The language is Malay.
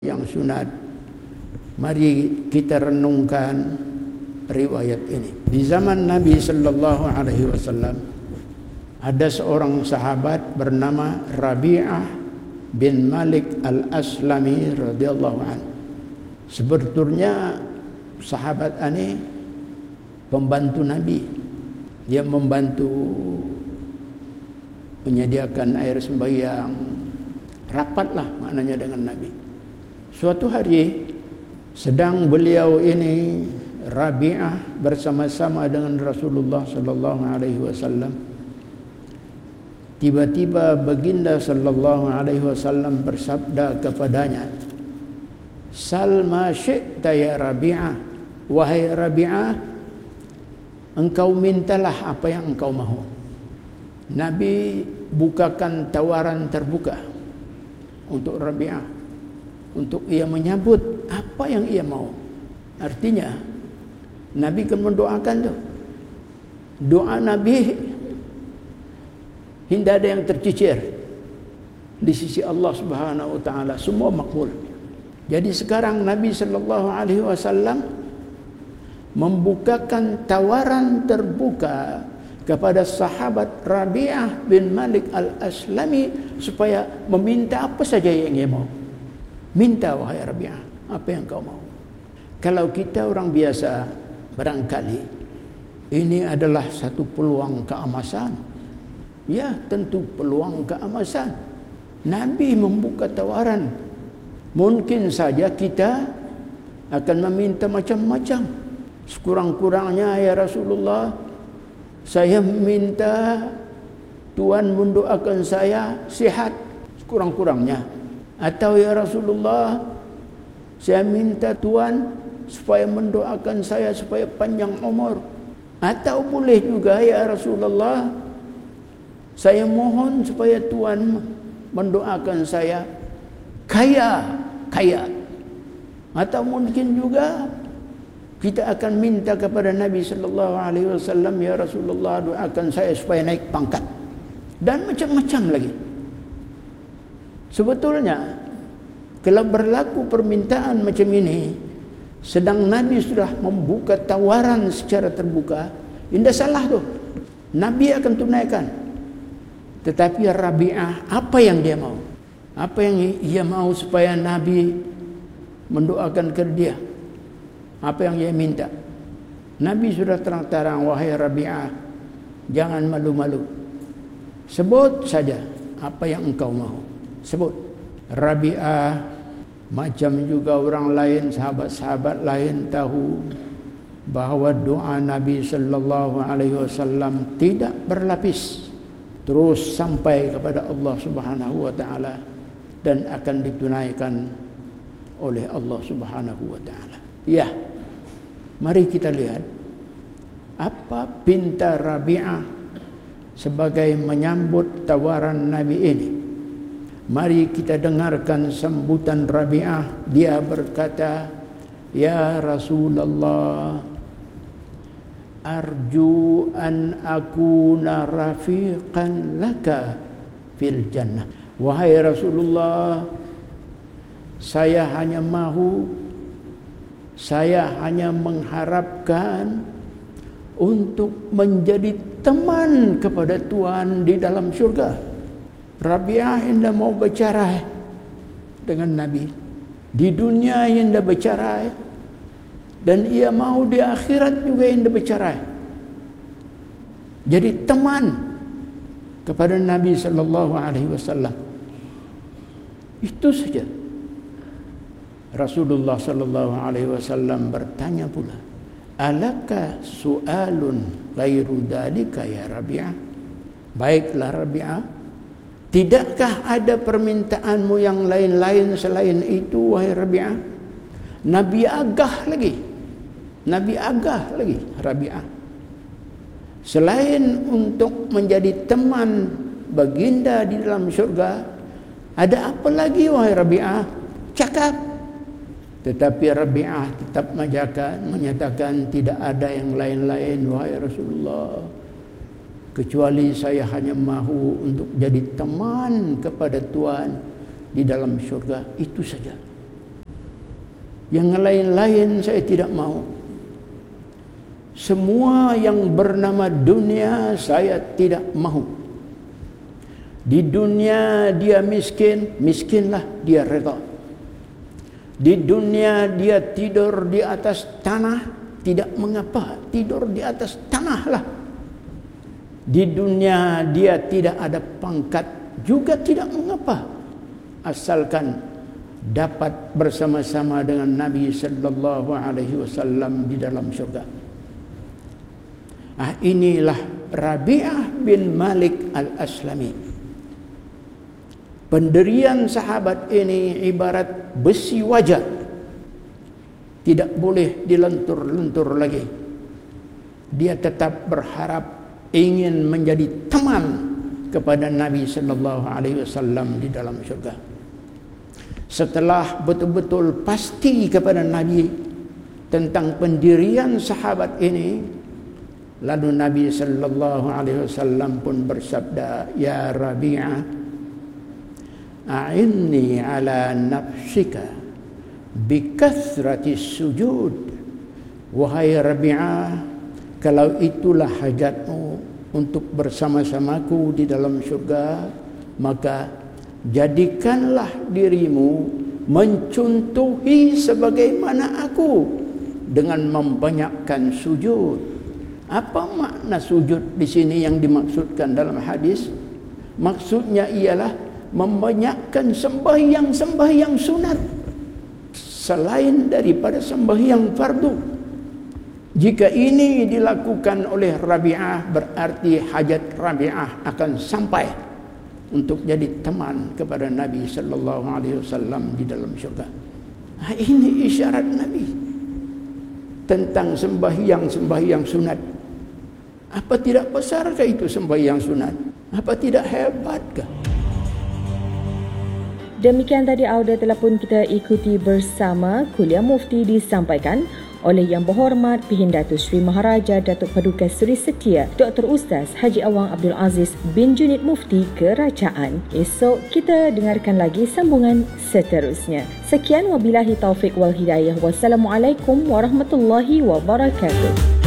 yang sunat. Mari kita renungkan riwayat ini. Di zaman Nabi sallallahu alaihi wasallam ada seorang sahabat bernama Rabi'ah bin Malik al-Aslami radhiyallahu anhu. Sebetulnya sahabat ini pembantu Nabi. Dia membantu menyediakan air sembahyang, rapatlah maknanya dengan Nabi. Suatu hari sedang beliau ini Rabi'ah bersama-sama dengan Rasulullah sallallahu alaihi wasallam. Tiba-tiba baginda sallallahu alaihi wasallam bersabda kepadanya, "Sal ma syi'ta ya Rabi'ah." Wahai Rabi'ah, engkau mintalah apa yang engkau mahu. Nabi bukakan tawaran terbuka untuk Rabi'ah, untuk ia menyambut apa yang ia mau. Artinya Nabi kan mendoakan tu. Doa Nabi tidak ada yang tercicir di sisi Allah Subhanahu wa taala, semua makbul. Jadi sekarang Nabi sallallahu alaihi wasallam membukakan tawaran terbuka kepada sahabat Rabi'ah bin Malik al-Aslami supaya meminta apa saja yang ia mau. Minta wahai Rabi'ah, apa yang kau mau. Kalau kita orang biasa, barangkali ini adalah satu peluang keemasan. Ya, tentu peluang keemasan. Nabi membuka tawaran. Mungkin saja kita akan meminta macam-macam. Sekurang-kurangnya ya Rasulullah, saya minta Tuhan mendoakan saya sihat, sekurang-kurangnya. Atau ya Rasulullah, saya minta Tuhan supaya mendoakan saya supaya panjang umur. Atau boleh juga ya Rasulullah, saya mohon supaya Tuhan mendoakan saya kaya. Atau mungkin juga kita akan minta kepada Nabi sallallahu alaihi wasallam, ya Rasulullah, doakan saya supaya naik pangkat. Dan macam-macam lagi. Sebetulnya kalau berlaku permintaan macam ini, sedang Nabi sudah membuka tawaran secara terbuka, tidak salah tu. Nabi akan tunaikan. Tetapi Rabi'ah, apa yang dia mau? Apa yang ia mau supaya Nabi mendoakan ke dia? Apa yang ia minta? Nabi sudah terang-terang, wahai Rabi'ah, jangan malu-malu. Sebut saja apa yang engkau mahu. Sebut. Rabi'ah macam juga orang lain, sahabat-sahabat lain tahu bahawa doa Nabi sallallahu alaihi wasallam tidak berlapis, terus sampai kepada Allah Subhanahu wa taala dan akan ditunaikan oleh Allah Subhanahu wa taala. Ya. Mari kita lihat apa pinta Rabi'ah sebagai menyambut tawaran Nabi ini. Mari kita dengarkan sambutan Rabi'ah. Dia berkata, "Ya Rasulullah, arju an akuna rafiqan laka fil jannah." Wahai Rasulullah, saya hanya mengharapkan untuk menjadi teman kepada Tuhan di dalam syurga. Rabi'ah hendak mau bercerai dengan Nabi. Di dunia hendak bercerai, dan ia mau di akhirat juga hendak bercerai. Jadi teman kepada Nabi sallallahu alaihi wasallam. Itu saja. Rasulullah sallallahu alaihi wasallam bertanya pula, "Alaka su'alun ghairu dzalika ya Rabi'ah?" Baiklah Rabi'ah, tidakkah ada permintaanmu yang lain-lain selain itu wahai Rabi'ah? Nabi agah lagi Rabi'ah. Selain untuk menjadi teman baginda di dalam syurga, ada apa lagi wahai Rabi'ah? Cakap. Tetapi Rabi'ah tetap menyatakan tidak ada yang lain-lain wahai Rasulullah, kecuali saya hanya mahu untuk jadi teman kepada Tuhan di dalam syurga. Itu saja. Yang lain-lain saya tidak mau. Semua yang bernama dunia saya tidak mahu. Di dunia dia miskin, miskinlah dia reda. Di dunia dia tidur di atas tanah, tidak mengapa, tidur di atas tanahlah. Di dunia dia tidak ada pangkat, juga tidak mengapa, asalkan dapat bersama-sama dengan Nabi sallallahu alaihi wasallam di dalam syurga. Inilah Rabi'ah bin Malik al-Aslami. Pendirian sahabat ini ibarat besi wajah, tidak boleh dilentur-lentur lagi. Dia tetap berharap ingin menjadi teman kepada Nabi sallallahu alaihi wasallam di dalam syurga. Setelah betul-betul pasti kepada Nabi tentang pendirian sahabat ini, lalu Nabi sallallahu alaihi wasallam pun bersabda, "Ya Rabi'ah, a'inni ala nafsika bikathrati sujud." Wahai Rabi'ah, kalau itulah hajatmu untuk bersama-samaku di dalam syurga, maka jadikanlah dirimu mencontohi sebagaimana aku dengan membanyakkan sujud. Apa makna sujud di sini yang dimaksudkan dalam hadis? Maksudnya ialah membanyakkan sembahyang sunat selain daripada sembahyang fardu. Jika ini dilakukan oleh Rabi'ah, berarti hajat Rabi'ah akan sampai untuk jadi teman kepada Nabi sallallahu alaihi wasallam di dalam syurga. Ini isyarat Nabi tentang sembahyang sunat. Apa tidak besarkah itu sembahyang sunat? Apa tidak hebatkah? Demikian tadi audio telah pun kita ikuti bersama kuliah mufti disampaikan oleh Yang Berhormat Pehindato Sri Maharaja Datuk Paduka Seri Setia Dr. Ustaz Haji Awang Abdul Aziz bin Junid Mufti Kerajaan. Esok kita dengarkan lagi sambungan seterusnya. Sekian, wabillahi taufik wal hidayah. Wassalamualaikum warahmatullahi wabarakatuh.